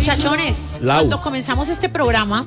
Muchachones, cuando comenzamos este programa,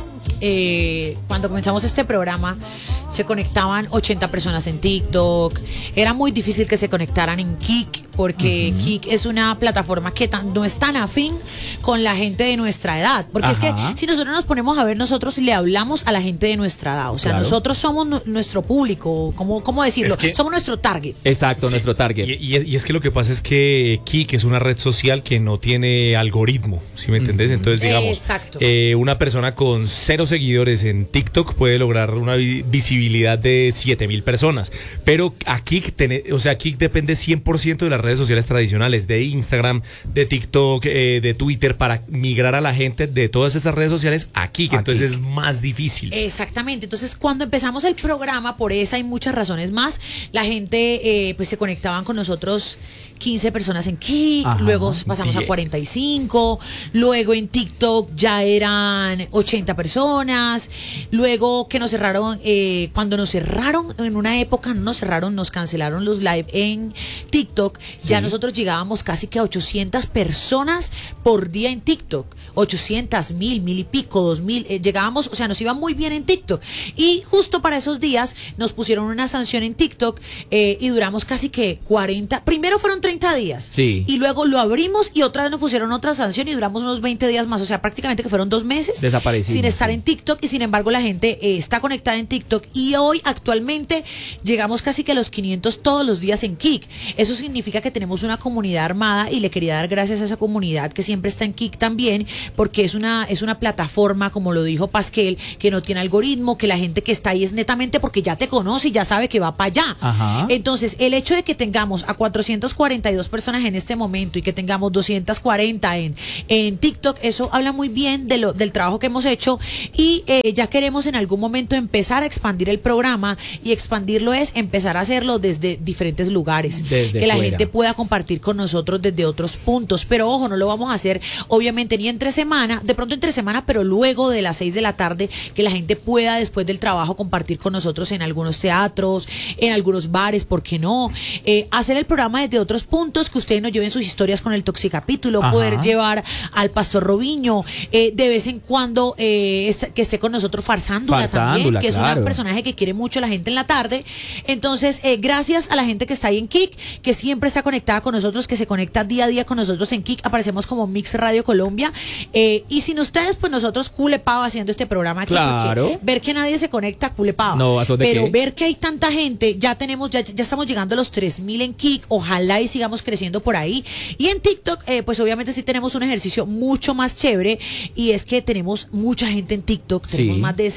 se conectaban 80 personas en TikTok. Era muy difícil que se conectaran en Kik, porque Kik es una plataforma que no es tan afín con la gente de nuestra edad. Porque es que si nosotros nos ponemos a ver, nosotros le hablamos a la gente de nuestra edad. O sea, nosotros somos nuestro público, ¿cómo decirlo? Somos nuestro target. Exacto, nuestro target. Y es que lo que pasa es que Kik es una red social que no tiene algoritmo, ¿sí me entendés? Entonces, digamos, una persona con 0 seguidores en TikTok puede lograr una visibilidad de 7,000 personas. Pero a Kik, Kik depende 100% de las redes sociales tradicionales, de Instagram, de TikTok, de Twitter, para migrar a la gente de todas esas redes sociales a Kik. Entonces es más difícil. Exactamente. Entonces, cuando empezamos el programa, por esa y muchas razones más, la gente pues se conectaban con nosotros 15 personas en Kik, luego pasamos a 45, luego en TikTok ya eran 80 personas, luego que nos cerraron, cuando nos cerraron en una época, nos cancelaron los live en TikTok, ya nosotros llegábamos casi que a 800 personas por día en TikTok, 800, 1,000 y pico, 2,000, llegábamos, o sea, nos iba muy bien en TikTok, y justo para esos días nos pusieron una sanción en TikTok, y duramos casi que 40, primero fueron 30 días, y luego lo abrimos y otra vez nos pusieron otra sanción y duramos unos 20 días más, o sea, prácticamente que fueron 2 meses sin estar en TikTok, y sin embargo la gente está conectada en TikTok, y hoy actualmente llegamos casi que a los 500 todos los días en Kik. Eso significa que tenemos una comunidad armada, y le quería dar gracias a esa comunidad que siempre está en Kik también, porque es una plataforma, como lo dijo Pasquel, que no tiene algoritmo, que la gente que está ahí es netamente porque ya te conoce y ya sabe que va para allá. Entonces, el hecho de que tengamos a 442 personas en este momento y que tengamos 240 en TikTok, eso habla muy bien del trabajo que hemos hecho, y ya queremos en algún momento empezar a expandir el programa, y expandirlo es empezar a hacerlo desde diferentes lugares, que la gente pueda compartir con nosotros desde otros puntos, pero ojo, no lo vamos a hacer obviamente ni entre semana, de pronto entre semana, pero luego de las 6 de la tarde, que la gente pueda después del trabajo compartir con nosotros en algunos teatros, en algunos bares, ¿por qué no? Hacer el programa desde otros puntos, que ustedes nos lleven sus historias con el Toxicapítulo, poder llevar al Pastor Robiño, de vez en cuando que esté con nosotros Farsándula también, que es un personaje que quiere mucho la gente en la tarde. Entonces, gracias a la gente que está ahí en Kik, que siempre está conectada con nosotros, que se conecta día a día con nosotros en Kik. Aparecemos como Mix Radio Colombia, y sin ustedes, pues nosotros culepaba haciendo este programa aquí, porque ver que nadie se conecta, culepaba, pero ver que hay tanta gente, ya estamos llegando a los 3,000 en Kik, ojalá y sigamos creciendo por ahí, y en TikTok, pues obviamente sí tenemos un ejercicio mucho más chévere, y es que tenemos mucha gente en TikTok, tenemos más de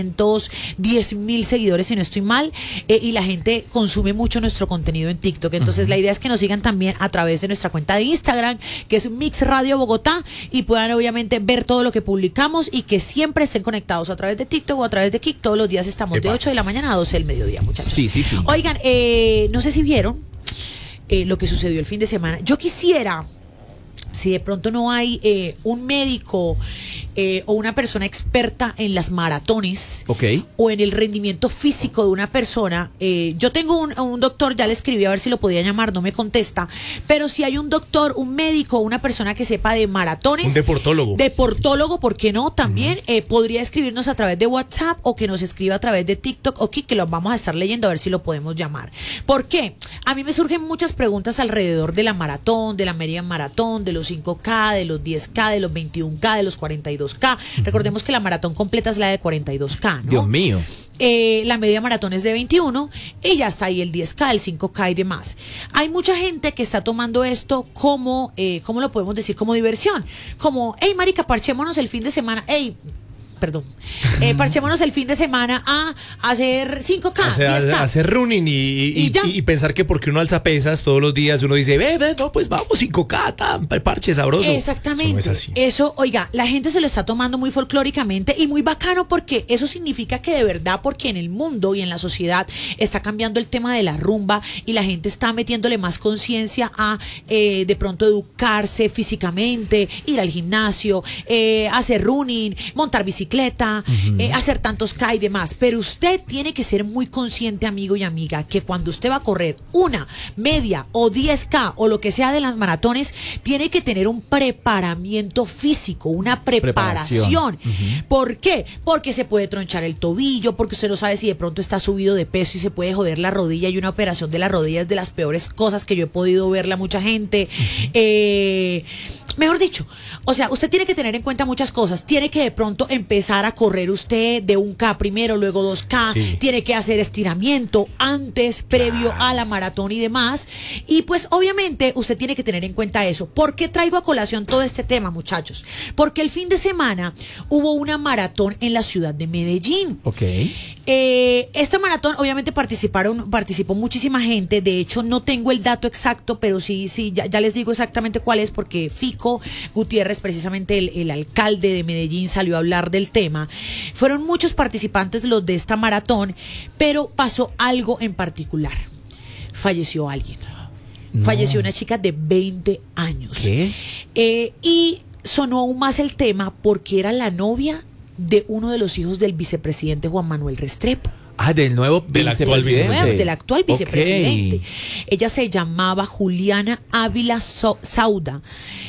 610,000 seguidores, si no estoy mal, y la gente consume mucho nuestro contenido en TikTok. Entonces la idea es que nos sigan también a través de nuestra cuenta de Instagram, que es Mix Radio Bogotá, y puedan obviamente ver todo lo que publicamos, y que siempre estén conectados a través de TikTok o a través de Kik. Todos los días estamos de 8 de la mañana a 12 del mediodía, muchachos. Oigan, no sé si vieron lo que sucedió el fin de semana. Yo quisiera, si de pronto no hay un médico o una persona experta en las maratones o en el rendimiento físico de una persona, yo tengo un doctor, ya le escribí a ver si lo podía llamar, no me contesta, pero si hay un doctor, un médico, una persona que sepa de maratones, un deportólogo, ¿por qué no? También podría escribirnos a través de WhatsApp, o que nos escriba a través de TikTok o que lo vamos a estar leyendo, a ver si lo podemos llamar. ¿Por qué? A mí me surgen muchas preguntas alrededor de la maratón, de la media maratón, de los 5K, de los 10K, de los 21K, de los 42K. Recordemos que la maratón completa es la de 42K, ¿no? Dios mío. La media maratón es de 21, y ya está ahí el 10K, el 5K y demás. Hay mucha gente que está tomando esto como, ¿cómo lo podemos decir? Como diversión. Como, hey, marica, parchémonos el fin de semana. Parchémonos el fin de semana a hacer 5K, 10K. Hacer running y pensar que porque uno alza pesas todos los días, uno dice, no, pues vamos 5K, el parche sabroso. Exactamente. Eso no es así. Eso, oiga, la gente se lo está tomando muy folclóricamente y muy bacano, porque eso significa que de verdad, porque en el mundo y en la sociedad está cambiando el tema de la rumba, y la gente está metiéndole más conciencia a de pronto educarse físicamente, ir al gimnasio, hacer running, montar bicicleta, bicicleta, hacer tantos K y demás. Pero usted tiene que ser muy consciente, amigo y amiga, que cuando usted va a correr una, media o 10K o lo que sea de las maratones, tiene que tener un preparamiento físico, una preparación. ¿Por qué? Porque se puede tronchar el tobillo, porque usted no sabe si de pronto está subido de peso y se puede joder la rodilla, y una operación de la rodilla es de las peores cosas que yo he podido verle a mucha gente. Mejor dicho, o sea, usted tiene que tener en cuenta muchas cosas. Tiene que de pronto empezar a correr usted de 1K primero, luego 2K. Tiene que hacer estiramiento antes, previo a la maratón y demás. Y pues obviamente usted tiene que tener en cuenta eso. ¿Por qué traigo a colación todo este tema, muchachos? Porque el fin de semana hubo una maratón en la ciudad de Medellín. Esta maratón obviamente participó muchísima gente. De hecho, no tengo el dato exacto, pero sí, ya les digo exactamente cuál es, porque Fico Gutiérrez, precisamente el alcalde de Medellín, salió a hablar del tema. Fueron muchos participantes los de esta maratón, pero pasó algo en particular. Falleció alguien. Falleció una chica de 20 años. Y sonó aún más el tema porque era la novia de uno de los hijos del vicepresidente Juan Manuel Restrepo. Del nuevo vicepresidente. Del actual vicepresidente. Ella se llamaba Juliana Ávila Sauda.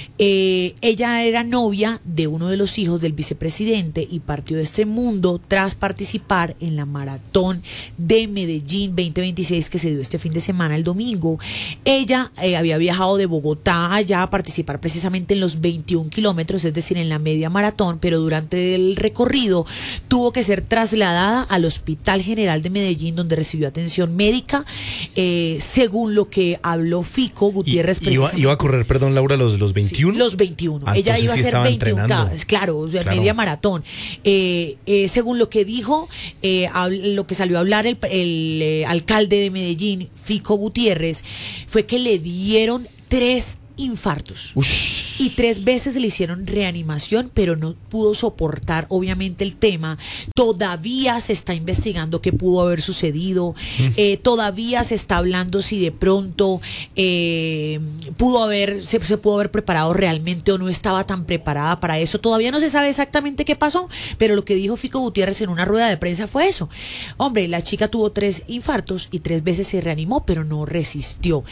Ella era novia de uno de los hijos del vicepresidente y partió de este mundo tras participar en la maratón de Medellín 2026 que se dio este fin de semana, el domingo. Ella había viajado de Bogotá allá a participar precisamente en los 21 kilómetros, es decir, en la media maratón, pero durante el recorrido tuvo que ser trasladada al Hospital General de Medellín, donde recibió atención médica, según lo que habló Fico Gutiérrez. Iba a correr, perdón, Laura, los 21. Sí, los 21. Ella iba a hacer 21K, claro, media maratón. Según lo que dijo, lo que salió a hablar el alcalde de Medellín, Fico Gutiérrez, fue que le dieron 3 infartos. Y 3 veces le hicieron reanimación, pero no pudo soportar obviamente el tema. Todavía se está investigando qué pudo haber sucedido. Todavía se está hablando si de pronto se pudo haber preparado realmente o no estaba tan preparada para eso. Todavía no se sabe exactamente qué pasó, pero lo que dijo Fico Gutiérrez en una rueda de prensa fue eso. Hombre, la chica tuvo 3 infartos y 3 veces se reanimó, pero no resistió.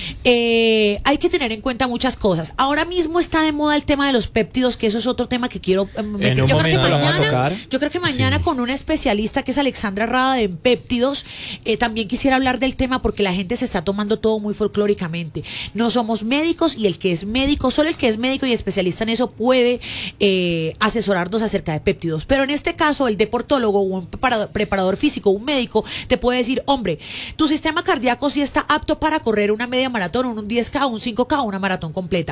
Hay que tener en cuenta muchas cosas. Ahora mismo está de moda el tema de los péptidos, que eso es otro tema que quiero meter. Yo creo que mañana con una especialista que es Alexandra Rada de péptidos, también quisiera hablar del tema, porque la gente se está tomando todo muy folclóricamente. No somos médicos, y el que es médico, solo el que es médico y especialista en eso puede asesorarnos acerca de péptidos. Pero en este caso, el deportólogo o un preparador físico, un médico, te puede decir: hombre, tu sistema cardíaco sí está apto para correr una media maratón, un 10K, un 5K, una maratón completa.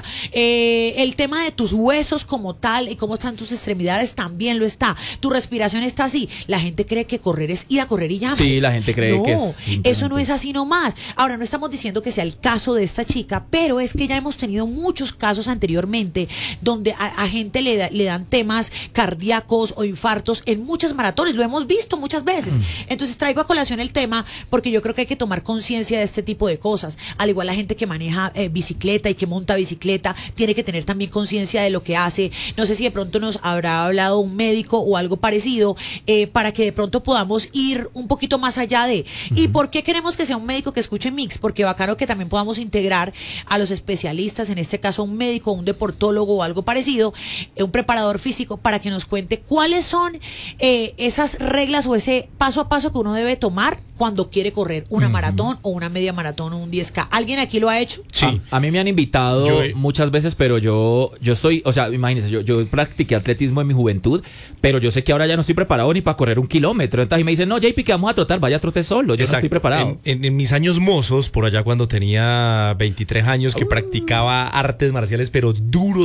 El tema de tus huesos como tal y cómo están tus extremidades también lo está. Tu respiración está así. La gente cree que correr es ir a correr y ya. Sí, la gente cree que es simplemente... eso no es así nomás. Ahora, no estamos diciendo que sea el caso de esta chica, pero es que ya hemos tenido muchos casos anteriormente donde a gente le dan temas cardíacos o infartos en muchas maratones. Lo hemos visto muchas veces. Entonces traigo a colación el tema porque yo creo que hay que tomar conciencia de este tipo de cosas. Al igual la gente que maneja bicicleta y que monta bicicleta tiene que tener también conciencia de lo que hace. No sé si de pronto nos habrá hablado un médico o algo parecido, para que de pronto podamos ir un poquito más allá de. ¿Y por qué queremos que sea un médico que escuche Mix? Porque bacano que también podamos integrar a los especialistas, en este caso un médico, un deportólogo o algo parecido, un preparador físico, para que nos cuente cuáles son esas reglas o ese paso a paso que uno debe tomar cuando quiere correr una maratón o una media maratón o un 10K. ¿Alguien aquí lo ha hecho? Sí. A mí me han invitado muchas veces, pero yo estoy, o sea, imagínense, yo practiqué atletismo en mi juventud, pero yo sé que ahora ya no estoy preparado ni para correr un kilómetro. Entonces me dicen: no, JP, que vamos a trotar, vaya a trote solo. Yo no estoy preparado. En mis años mozos, por allá cuando tenía 23 años, que practicaba artes marciales, pero duro,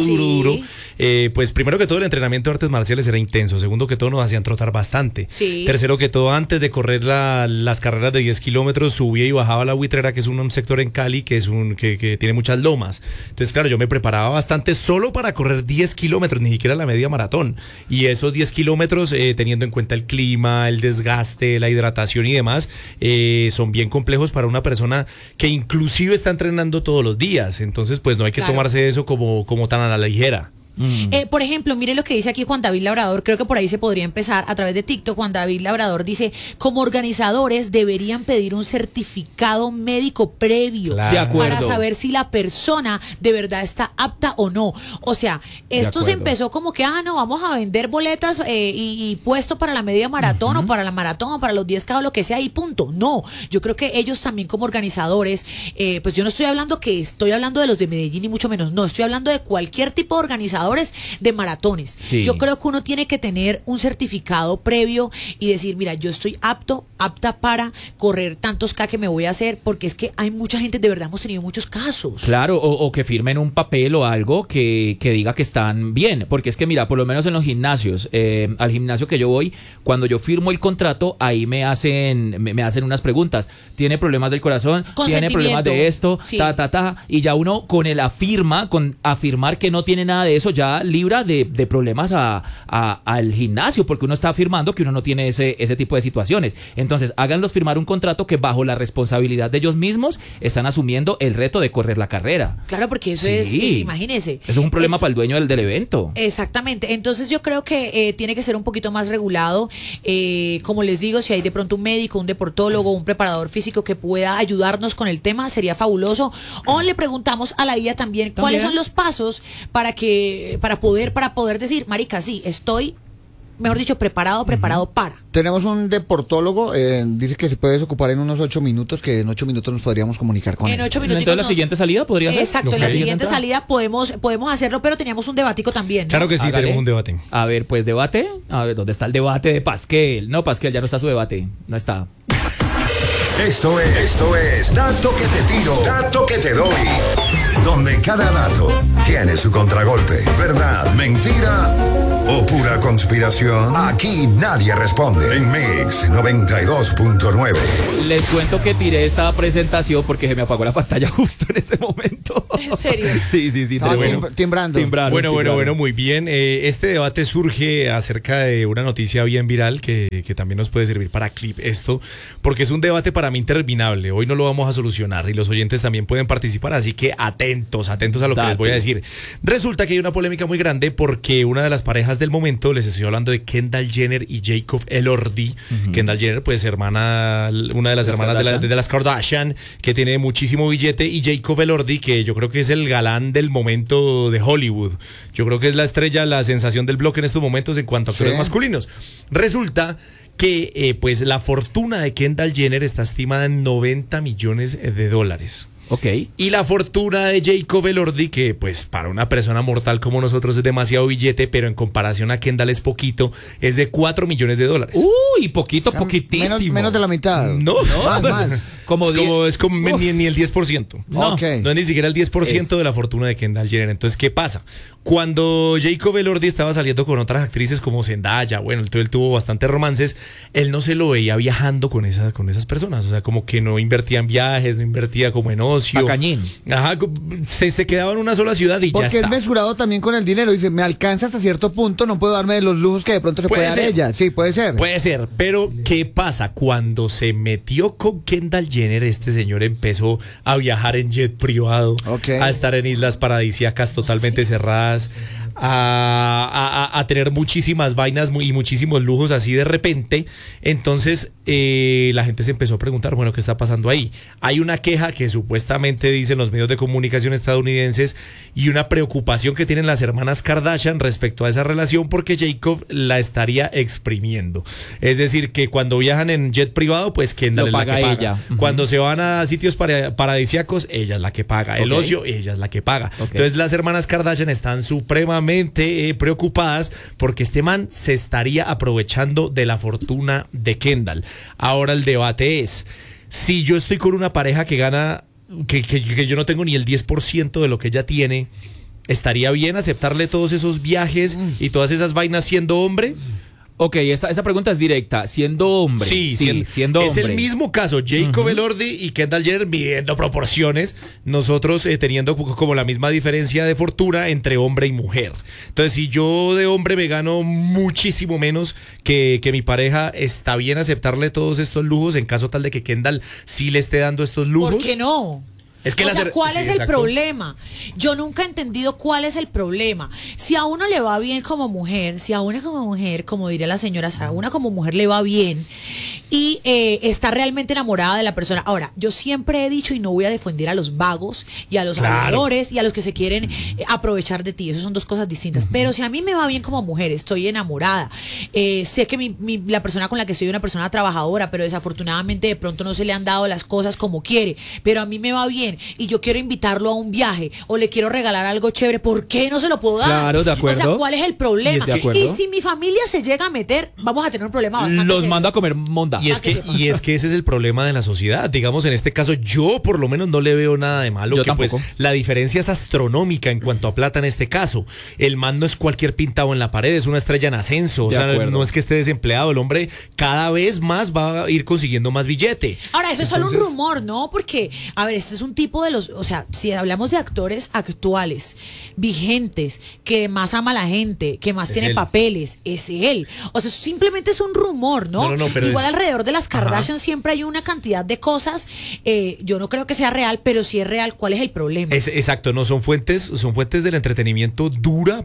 pues primero que todo el entrenamiento de artes marciales era intenso. Segundo que todo nos hacían trotar bastante. Tercero que todo, antes de correr las carreras de 10 kilómetros, subía y bajaba la Buitrera, que es un sector en Cali que tiene muchas lomas. Entonces, claro, yo me preparaba bastante solo para correr 10 kilómetros, ni siquiera la media maratón. Y esos 10 kilómetros, teniendo en cuenta el clima, el desgaste, la hidratación y demás, son bien complejos para una persona que inclusive está entrenando todos los días. Entonces, pues no hay que tomarse eso como tan a la ligera. Por ejemplo, mire lo que dice aquí Juan David Labrador, creo que por ahí se podría empezar a través de TikTok. Juan David Labrador dice, como organizadores deberían pedir un certificado médico previo para saber si la persona de verdad está apta o no. O sea, esto se empezó como que, no, vamos a vender boletas y puesto para la media maratón o para la maratón o para los 10K o lo que sea y punto. No, yo creo que ellos también como organizadores, pues yo no estoy hablando de los de Medellín ni mucho menos, no, estoy hablando de cualquier tipo de organizadores de maratones. Sí. Yo creo que uno tiene que tener un certificado previo y decir, mira, yo estoy apta para correr tantos K que me voy a hacer, porque es que hay mucha gente, de verdad hemos tenido muchos casos. Claro, o que firmen un papel o algo que diga que están bien, porque es que mira, por lo menos en los gimnasios, al gimnasio que yo voy, cuando yo firmo el contrato, ahí me hacen unas preguntas. ¿Tiene problemas del corazón? ¿Tiene problemas de esto? Sí. Y ya uno con afirmar que no tiene nada de eso, ya libra de problemas al gimnasio, porque uno está afirmando que uno no tiene ese tipo de situaciones. Entonces, háganlos firmar un contrato que bajo la responsabilidad de ellos mismos están asumiendo el reto de correr la carrera. Claro, porque eso es, imagínese. Eso es un problema para el dueño del evento. Exactamente. Entonces yo creo que tiene que ser un poquito más regulado. Como les digo, si hay de pronto un médico, un deportólogo, un preparador físico que pueda ayudarnos con el tema, sería fabuloso. O le preguntamos a la IA también cuáles son los pasos para poder decir, marica, sí, estoy, mejor dicho, preparado para. Tenemos un deportólogo, dice que se puede desocupar en unos 8 minutos, que en 8 minutos nos podríamos comunicar con él. En 8 minutos. Entonces la siguiente salida podría ser. Exacto, en la siguiente salida podemos hacerlo, pero teníamos un debatico también, ¿no? Claro que sí, tenemos un debate. A ver, pues debate. A ver, ¿dónde está el debate de Pasquel? No, Pasquel, ya no está su debate. No está. Esto es Dato que te tiro, Dato que te doy. Donde cada dato tiene su contragolpe. ¿Verdad? ¿Mentira? ¿O pura conspiración? Aquí nadie responde. En Mix 92.9. Les cuento que tiré esta presentación porque se me apagó la pantalla justo en ese momento. ¿En serio? Sí. Timbrando. Bueno, muy bien. Este debate surge acerca de una noticia bien viral que también nos puede servir para clip esto, porque es un debate para mí interminable. Hoy no lo vamos a solucionar y los oyentes también pueden participar, así que atentos a lo que les voy a decir. Resulta que hay una polémica muy grande porque una de las parejas del momento, les estoy hablando de Kendall Jenner y Jacob Elordi. Kendall Jenner, pues una de las hermanas de las Kardashian, que tiene muchísimo billete, y Jacob Elordi, que yo creo que es el galán del momento de Hollywood. Yo creo que es la estrella, la sensación del bloque en estos momentos en cuanto a actores masculinos. Resulta que pues la fortuna de Kendall Jenner está estimada en $90 millones. Ok. Y la fortuna de Jacob Elordi, que pues para una persona mortal como nosotros es demasiado billete, pero en comparación a Kendall es poquito, es de $4 millones. Uy, poquitísimo. Menos de la mitad. No, más. Es como ni el 10%. No es ni siquiera el 10% de la fortuna de Kendall Jenner. Entonces, ¿qué pasa? Cuando Jacob Elordi estaba saliendo con otras actrices como Zendaya, bueno, él tuvo bastantes romances, él no se lo veía viajando con esas personas. O sea, como que no invertía en viajes, no invertía como en ocio. Pacañín. Ajá, se quedaba en una sola ciudad y porque ya está. Porque es mesurado también con el dinero. Dice, me alcanza hasta cierto punto, no puedo darme de los lujos que de pronto se puede dar ella. Sí, puede ser. Puede ser, pero ¿qué pasa? Cuando se metió con Kendall Jenner, este señor empezó a viajar en jet privado, a estar en islas paradisíacas totalmente cerradas, a tener muchísimas vainas y muchísimos lujos así de repente. Entonces la gente se empezó a preguntar, bueno, ¿qué está pasando ahí? Hay una queja que supuestamente dicen los medios de comunicación estadounidenses y una preocupación que tienen las hermanas Kardashian respecto a esa relación, porque Jacob la estaría exprimiendo. Es decir, que cuando viajan en jet privado, pues Kendall es la que paga. Ella. Cuando se van a sitios paradisíacos, ella es la que paga. El ocio, ella es la que paga. Entonces las hermanas Kardashian están supremamente preocupadas porque este man se estaría aprovechando de la fortuna de Kendall. Ahora el debate es, si yo estoy con una pareja que gana, que yo no tengo ni el 10% de lo que ella tiene, ¿estaría bien aceptarle todos esos viajes y todas esas vainas siendo hombre? Ok, esa pregunta es directa. Siendo hombre. Sí, siendo hombre. Es el mismo caso. Jacob Elordi y Kendall Jenner midiendo proporciones. Nosotros teniendo como la misma diferencia de fortuna entre hombre y mujer. Entonces, si yo de hombre me gano muchísimo menos que mi pareja, ¿está bien aceptarle todos estos lujos en caso tal de que Kendall sí le esté dando estos lujos? ¿Por qué no? Es que ¿cuál es el problema? Yo nunca he entendido cuál es el problema. Si a uno le va bien como mujer, si a una como mujer, como diría la señora, si a una como mujer le va bien y está realmente enamorada de la persona. Ahora, yo siempre he dicho y no voy a defender a los vagos y a los abusadores y a los que se quieren aprovechar de ti. Esas son dos cosas distintas. Pero si a mí me va bien como mujer, estoy enamorada, sé que la persona con la que estoy es una persona trabajadora, pero desafortunadamente de pronto no se le han dado las cosas como quiere, pero a mí me va bien y yo quiero invitarlo a un viaje o le quiero regalar algo chévere, ¿por qué no se lo puedo dar? Claro, de acuerdo. O sea, ¿cuál es el problema? Y si mi familia se llega a meter, vamos a tener un problema bastante Los serio. mando a comer monda. Y es que ese es el problema de la sociedad. Digamos, en este caso, yo por lo menos no le veo nada de malo. Yo que tampoco. Pues la diferencia es astronómica en cuanto a plata en este caso. El man no es cualquier pintado en la pared, es una estrella en ascenso. O sea, no es que esté desempleado. El hombre cada vez más va a ir consiguiendo más billete. Ahora, eso es solo un rumor, ¿no? Porque, a ver, este es un tipo de o sea, si hablamos de actores actuales, vigentes, que más ama a la gente, que más tiene papeles, es él. O sea, simplemente es un rumor, ¿no? Pero igual alrededor de las Kardashian siempre hay una cantidad de cosas. Yo no creo que sea real, pero si es real, ¿cuál es el problema? Exacto, no son fuentes del entretenimiento dura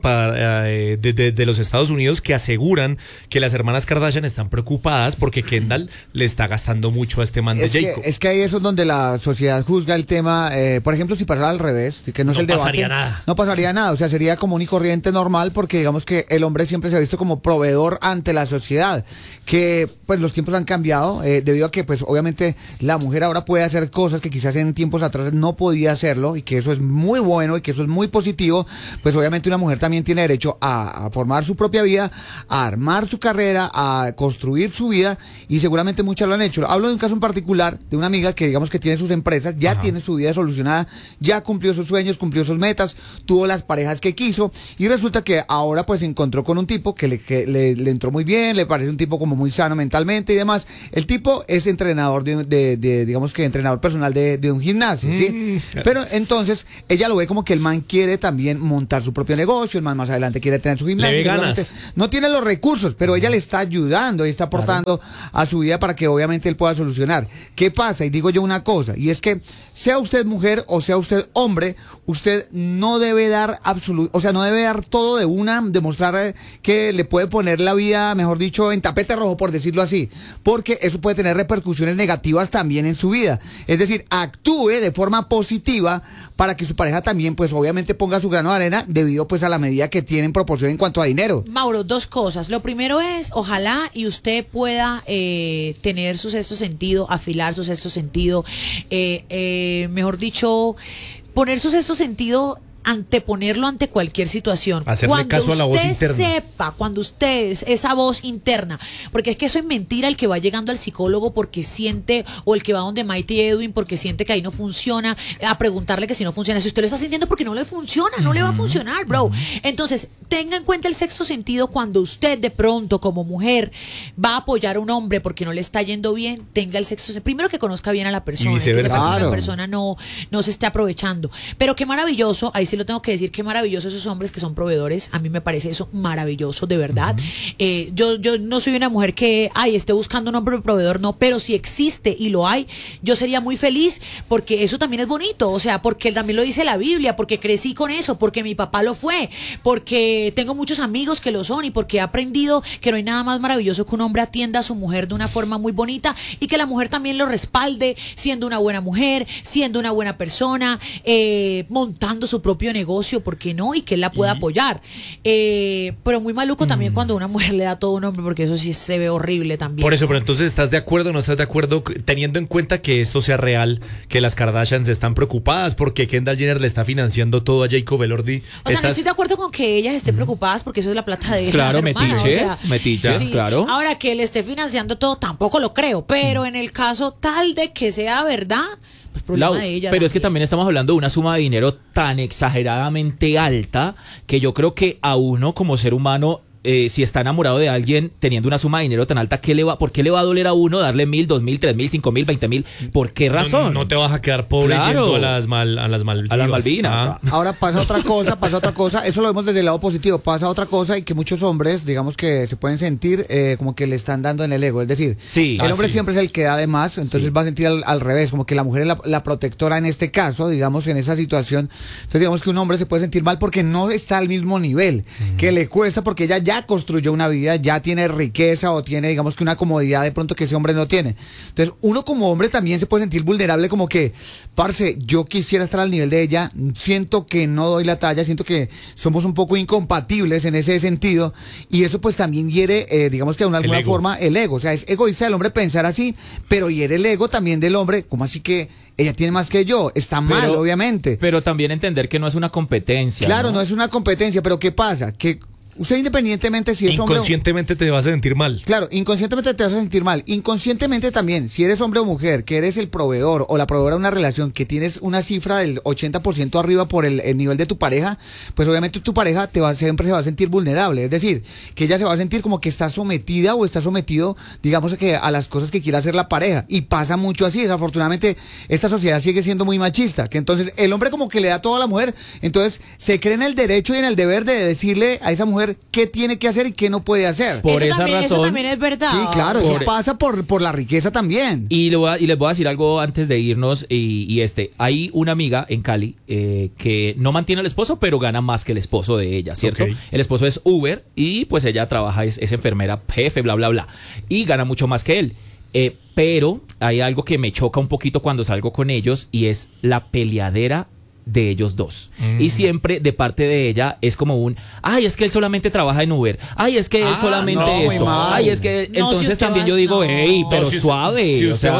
de los Estados Unidos que aseguran que las hermanas Kardashian están preocupadas porque Kendall le está gastando mucho a este man de Jacob. Es que ahí eso es donde la sociedad juzga el tema. Por ejemplo, si pasara al revés, que no es el debate. No pasaría nada. O sea, sería común y corriente normal porque digamos que el hombre siempre se ha visto como proveedor ante la sociedad. Que pues los tiempos han cambiado debido a que pues obviamente la mujer ahora puede hacer cosas que quizás en tiempos atrás no podía hacerlo y que eso es muy bueno y que eso es muy positivo. Pues obviamente una mujer también tiene derecho a formar su propia vida, a armar su carrera, a construir su vida y seguramente muchas lo han hecho. Hablo de un caso en particular de una amiga que digamos que tiene sus empresas, ya tiene su vida solucionada, ya cumplió sus sueños, cumplió sus metas, tuvo las parejas que quiso y resulta que ahora pues se encontró con un tipo que le entró muy bien, le parece un tipo como muy sano mentalmente y demás. El tipo es entrenador digamos que entrenador personal de un gimnasio, ¿sí? Pero entonces ella lo ve como que el man quiere también montar su propio negocio, el man más adelante quiere tener su gimnasio. No tiene los recursos, pero ella le está ayudando y está aportando a su vida para que obviamente él pueda solucionar. ¿Qué pasa? Y digo yo una cosa, y es que sea usted mujer o sea usted hombre, usted no debe dar no debe dar todo de una, demostrar que le puede poner la vida, mejor dicho, en tapete rojo, por decirlo así, porque eso puede tener repercusiones negativas también en su vida. Es decir, actúe de forma positiva para que su pareja también, pues obviamente ponga su grano de arena debido pues a la medida que tiene en proporción en cuanto a dinero. Mauro, dos cosas. Lo primero es, ojalá y usted pueda tener su sexto sentido, afilar su sexto sentido, mejor dicho, poner su sexto sentido, anteponerlo ante cualquier situación. Hacerle caso a la voz interna. Cuando usted, esa voz interna, porque es que eso es mentira, el que va llegando al psicólogo porque siente, o el que va donde Maite y Edwin porque siente que ahí no funciona, a preguntarle que si no funciona, si usted lo está sintiendo porque no le funciona, no le va a funcionar, bro. Entonces, tenga en cuenta el sexto sentido cuando usted de pronto como mujer va a apoyar a un hombre porque no le está yendo bien, tenga el sexto sentido. Primero que conozca bien a la persona, que sepa que la persona no se esté aprovechando. Pero qué maravilloso, ahí sí lo tengo que decir, qué maravilloso esos hombres que son proveedores. A mí me parece eso maravilloso, de verdad. Yo no soy una mujer que esté buscando un hombre proveedor, no, pero si existe y lo hay, yo sería muy feliz porque eso también es bonito, o sea, porque también lo dice la Biblia, porque crecí con eso, porque mi papá lo fue, porque tengo muchos amigos que lo son y porque he aprendido que no hay nada más maravilloso que un hombre atienda a su mujer de una forma muy bonita y que la mujer también lo respalde siendo una buena mujer, siendo una buena persona, montando su propio negocio, ¿por qué no? Y que él la pueda apoyar. Pero muy maluco también cuando una mujer le da todo a un hombre, porque eso sí se ve horrible también. Por eso, pero entonces, ¿estás de acuerdo o no estás de acuerdo teniendo en cuenta que esto sea real, que las Kardashians están preocupadas porque Kendall Jenner le está financiando todo a Jacob Elordi? O sea, no estoy de acuerdo con que ellas estén preocupadas porque eso es la plata de ella. Claro, metiches, sí. Claro. Ahora, que él esté financiando todo, tampoco lo creo, pero en el caso tal de que sea verdad, pues problema de ella. Pero también. es que también estamos hablando de una suma de dinero tan exageradamente alta que yo creo que a uno como ser humano si está enamorado de alguien teniendo una suma de dinero tan alta, ¿por qué le va a doler a uno darle 1.000, 2.000, 3.000, 5.000, 20.000? ¿Por qué razón? No te vas a quedar pobre yendo a las Malvinas. A las Malvinas. Ahora pasa otra cosa, eso lo vemos desde el lado positivo, pasa otra cosa y que muchos hombres, digamos que se pueden sentir como que le están dando en el ego, es decir, el hombre siempre es el que da de más, entonces va a sentir al revés, como que la mujer es la protectora en este caso, digamos, en esa situación. Entonces digamos que un hombre se puede sentir mal porque no está al mismo nivel, que le cuesta porque ella ya construyó una vida, ya tiene riqueza o tiene, digamos, que una comodidad de pronto que ese hombre no tiene. Entonces uno como hombre también se puede sentir vulnerable, como que, parce, yo quisiera estar al nivel de ella, siento que no doy la talla, siento que somos un poco incompatibles en ese sentido, y eso pues también hiere, digamos que de alguna forma, el ego. O sea, es egoísta el hombre pensar así, pero hiere el ego también del hombre. ¿Cómo así que ella tiene más que yo? Está mal, obviamente. Pero también entender que no es una competencia. Claro, no es una competencia, pero ¿qué pasa? Que usted independientemente si es hombre... Inconscientemente te vas a sentir mal. Claro, inconscientemente te vas a sentir mal. Inconscientemente también, si eres hombre o mujer, que eres el proveedor o la proveedora de una relación, que tienes una cifra del 80% arriba por el nivel de tu pareja, pues obviamente tu pareja siempre se va a sentir vulnerable. Es decir, que ella se va a sentir como que está sometida o está sometido, digamos, que a las cosas que quiere hacer la pareja. Y pasa mucho así. Desafortunadamente, esta sociedad sigue siendo muy machista. Que entonces el hombre como que le da todo a la mujer, entonces se cree en el derecho y en el deber de decirle a esa mujer qué tiene que hacer y qué no puede hacer. Por esa razón. Eso también es verdad. Sí, claro, eso pasa por la riqueza también. Y les voy a decir algo antes de irnos. Hay una amiga en Cali que no mantiene al esposo, pero gana más que el esposo de ella, ¿cierto? Okay. El esposo es Uber y pues ella trabaja, es enfermera, jefe, bla, bla, bla. Y gana mucho más que él. Pero hay algo que me choca un poquito cuando salgo con ellos y es la peleadera de ellos dos. Y siempre de parte de ella es como ay, es que él solamente trabaja en Uber. Ay, es que él solamente esto. Ay, es que entonces si también yo digo, hey, pero suave. Si usted va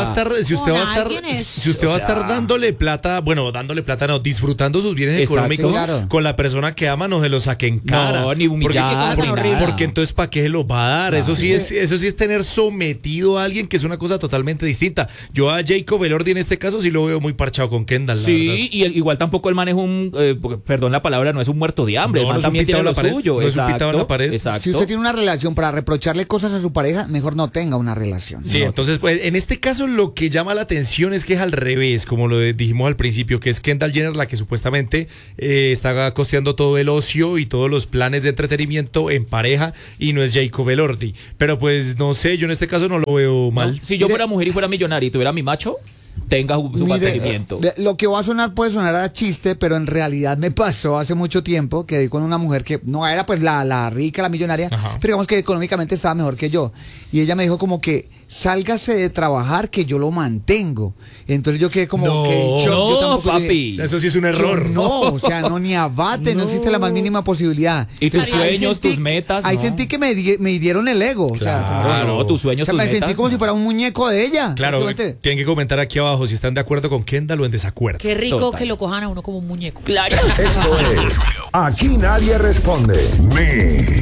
a estar dándole plata, disfrutando sus bienes económicos con la persona que ama, no se lo saque en cara. No, ni humillar, porque entonces ¿para qué se lo va a dar? Eso sí es tener sometido a alguien, que es una cosa totalmente distinta. Yo a Jacob Elordi en este caso sí lo veo muy parchado con Kendall. Sí, y igual tampoco el man es perdón la palabra, no es un muerto de hambre, el man también tiene lo suyo. No es un pintado en la pared. Exacto. Si usted tiene una relación para reprocharle cosas a su pareja, mejor no tenga una relación. Sí, entonces pues en este caso lo que llama la atención es que es al revés, como lo dijimos al principio, que es Kendall Jenner la que supuestamente está costeando todo el ocio y todos los planes de entretenimiento en pareja, y no es Jacob Elordi. Pero pues no sé, yo en este caso no lo veo mal. Si yo fuera mujer y fuera millonaria y tuviera mi macho, tenga su mantenimiento. Lo que va a sonar puede sonar a chiste, pero en realidad me pasó hace mucho tiempo que di con una mujer que no era pues la rica, la millonaria, pero digamos que económicamente estaba mejor que yo. Y ella me dijo como que sálgase de trabajar que yo lo mantengo. Entonces yo quedé como yo tampoco papi. Dije, eso sí es un error. No, o sea, no, ni abate, no existe la más mínima posibilidad. Y tus sueños, tus metas. Ahí sentí que me hirieron el ego. Claro, tus sueños, tus metas. Me sentí como si fuera un muñeco de ella. Claro, tienen que comentar aquí abajo si están de acuerdo con Kendall o en desacuerdo. Qué rico que lo cojan a uno como un muñeco. Claro. Esto es Aquí Nadie Responde.